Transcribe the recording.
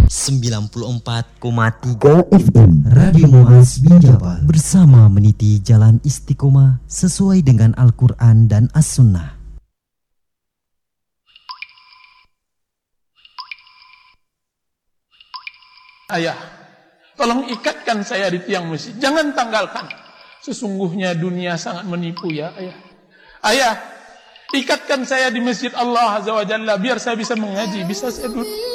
94,3 FM Radio Muaz bin Jabal bersama meniti jalan istiqomah sesuai dengan Al-Quran dan As-Sunnah. Ayah, tolong ikatkan saya di tiang masjid, jangan tanggalkan. Sesungguhnya dunia sangat menipu ya ayah. Ayah, ikatkan saya di masjid Allah Azza wa Jalla biar saya bisa mengaji, bisa saya duduk.